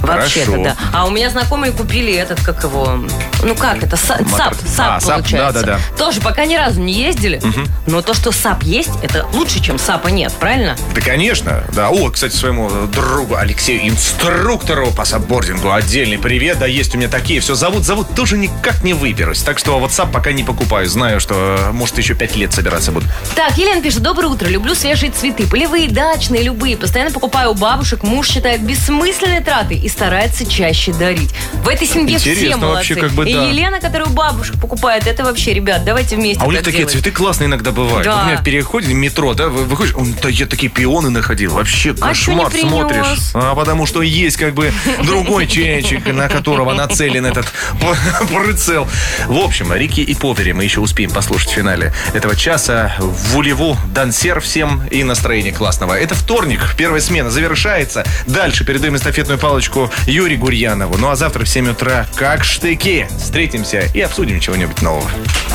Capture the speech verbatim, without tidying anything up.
Вообще-то, да. А у меня знакомые купили этот, как его... Ну как это? САП, САП, а, получается. Да, да, да. Тоже пока ни разу не ездили. Угу. Но то, что САП есть, это лучше, чем САПа нет, правильно? Да, конечно. Да. О, кстати, своему другу Алексею, инструктору по сапбордингу, отдельный привет. Да, есть у меня такие. Все зовут, зовут, тоже никак не выберусь. Так что вот САП пока не покупаю. Знаю, что, может, еще пять лет собираться буду. Так, Елена пишет: доброе утро. Люблю свежие цветы. Полевые, дачные, любые. Постоянно покупаю у бабушек. Муж считает бессмысленной тратой и старается чаще дарить. В этой семье интересно, все молодцы. Вообще, как бы, и да. Елена, которая у бабушек покупает, это вообще, ребят, давайте вместе. А у них такие делать. цветы классные иногда бывают. Да. У меня в переходе метро, да, выходишь, он, да, я такие пионы находил. Вообще кошмар, а смотришь. А потому что есть как бы другой чайчик, на которого нацелен этот прицел. В общем, Рики и Повери мы еще успеем послушать в финале этого часа. Вулеву, дансер всем и настроение классного. Это вторник, первая смена завершается. Дальше передаем эстафетную палочку Юрию Гурьянову. Ну а завтра в семь утра как штыки. Встретимся и обсудим чего-нибудь нового.